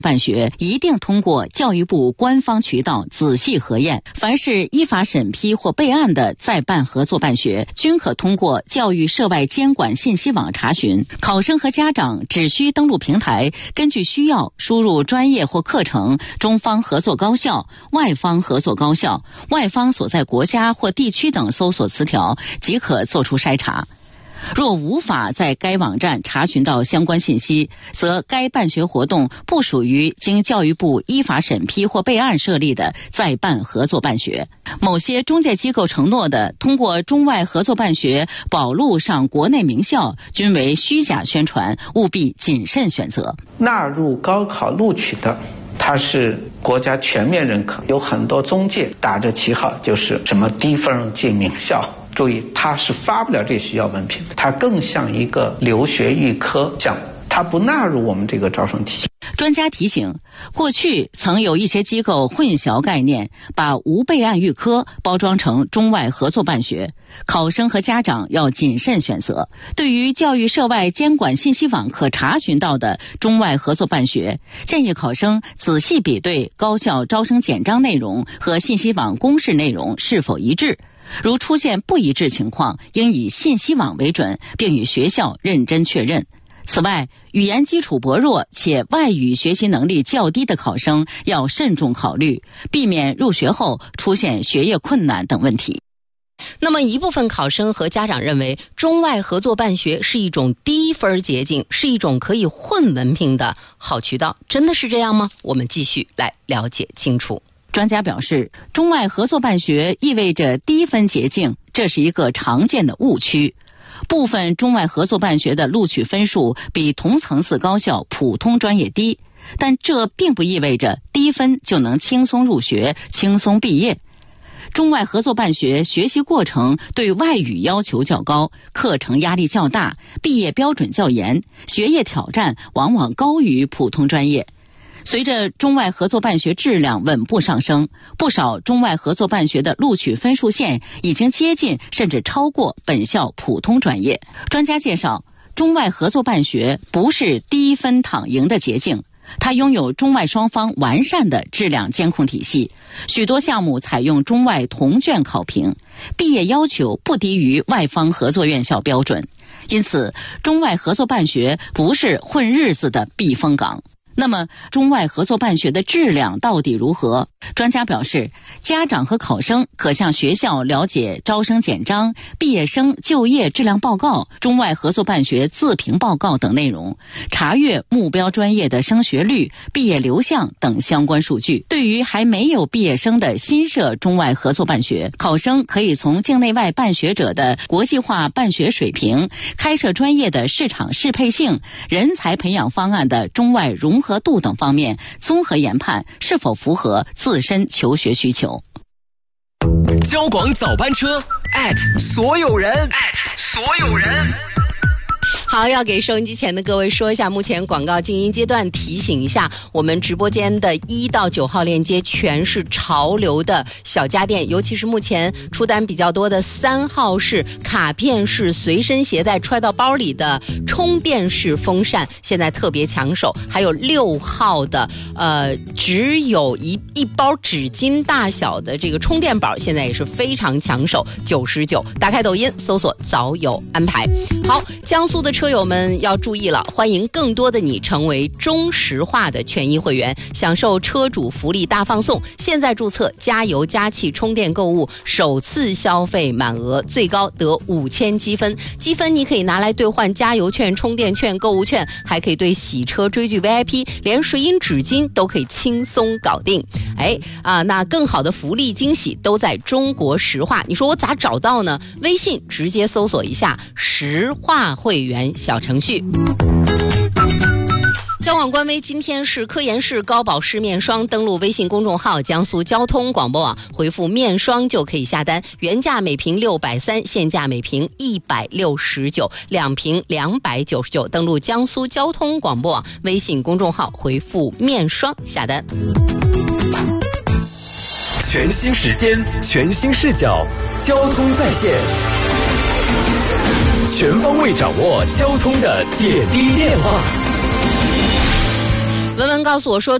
办学一定通过教育部官方渠道仔细核验，凡是依法审批或备案的在办合作办学，均可通过教育涉外监管信息网查询。考生和家长只需登录平台，根据需要输入专业或课程、中方合作高校、外方合作高校、外方所在国家或地区等搜索词条，即可做出筛查。若无法在该网站查询到相关信息，则该办学活动不属于经教育部依法审批或备案设立的在办合作办学。某些中介机构承诺的通过中外合作办学保录上国内名校，均为虚假宣传，务必谨慎选择。 纳入高考录取的，它是国家全面认可，有很多中介打着旗号就是什么低分进名校。注意，它是发不了这学校文凭的，它更像一个留学预科项目，它不纳入我们这个招生体系。 专家提醒，过去曾有一些机构混淆概念，把无备案预科包装成中外合作办学，考生和家长要谨慎选择。对于教育涉外监管信息网可查询到的中外合作办学，建议考生仔细比对高校招生简章内容和信息网公示内容是否一致。如出现不一致情况，应以信息网为准，并与学校认真确认。此外，语言基础薄弱且外语学习能力较低的考生要慎重考虑，避免入学后出现学业困难等问题。 那么一部分考生和家长认为，中外合作办学是一种低分捷径，是一种可以混文凭的好渠道，真的是这样吗？我们继续来了解清楚。 专家表示，中外合作办学意味着低分捷径，这是一个常见的误区。部分中外合作办学的录取分数比同层次高校普通专业低，但这并不意味着低分就能轻松入学、轻松毕业。中外合作办学学习过程对外语要求较高，课程压力较大，毕业标准较严，学业挑战往往高于普通专业。随着中外合作办学质量稳步上升，不少中外合作办学的录取分数线已经接近甚至超过本校普通专业。专家介绍，中外合作办学不是低分躺赢的捷径，它拥有中外双方完善的质量监控体系，许多项目采用中外同卷考评，毕业要求不低于外方合作院校标准。因此，中外合作办学不是混日子的避风港。那么，中外合作办学的质量到底如何？专家表示，家长和考生可向学校了解招生简章、毕业生就业质量报告、中外合作办学自评报告等内容，查阅目标专业的升学率、毕业流向等相关数据。对于还没有毕业生的新设中外合作办学，考生可以从境内外办学者的国际化办学水平、开设专业的市场适配性、人才培养方案的中外融合度等方面综合研判是否符合自身求学需求。 交广早班车所有人好，要给收音机前的各位说一下，目前广告静音阶段，提醒一下，我们直播间的1到9号链接全是潮流的小家电，尤其是目前出单比较多的3号式卡片式随身携带揣到包里的充电式风扇，现在特别抢手，还有6号的只有一包纸巾大小的这个充电宝，现在也是非常抢手，99。打开抖音搜索早有安排。好，江苏的车友们要注意了，欢迎更多的你成为中石化的权益会员，享受车主福利大放送。现在注册加油加气充电购物，首次消费满额最高得5000积分，积分你可以拿来兑换加油券、充电券、购物券，还可以对洗车追剧 VIP， 连水饮纸巾都可以轻松搞定。那更好的福利惊喜都在中国石化，你说我咋找到呢？微信直接搜索一下石化会员小程序。交广官微今天是科研式高保湿面霜，登录微信公众号江苏交通广播网，回复面霜就可以下单，原价每瓶630，现价每瓶169，2瓶299。登录江苏交通广播网微信公众号，回复面霜下单。 全新时间，全新视角，交通在线，全方位掌握交通的点滴变化。 文文告诉我说，